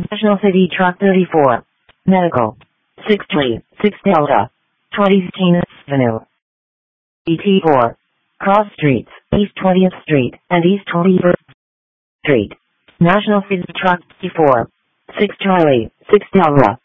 National City Truck 34. Medical. 6 Charlie, 6 Delta. 20th Avenue. ET4. Cross Streets, East 20th Street, and East 21st Street. National City Truck 34. 6 Charlie, 6 Delta.